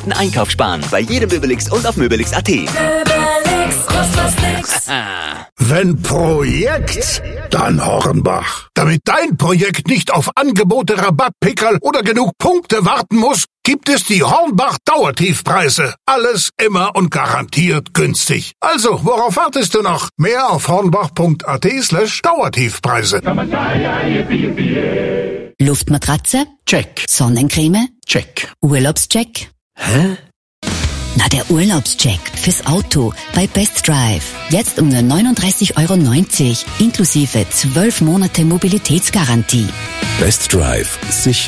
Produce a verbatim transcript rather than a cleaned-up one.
fetten Einkauf sparen. Bei jedem Möbelix und auf Möbelix Punkt at. Möbelix, kost was nix. Wenn Projekt, dann Hornbach. Damit dein Projekt nicht auf Angebote, Rabattpickerl oder genug Punkte warten muss, gibt es die Hornbach Dauertiefpreise. Alles immer und garantiert günstig. Also, worauf wartest du noch? Mehr auf hornbach Punkt at slash Dauertiefpreise. Luftmatratze? Check. Sonnencreme? Check. Urlaubscheck? Hä? Na, der Urlaubscheck fürs Auto bei Best Drive. Jetzt um nur neununddreißig Euro neunzig, inklusive zwölf Monate Mobilitätsgarantie. Best Drive. Sicher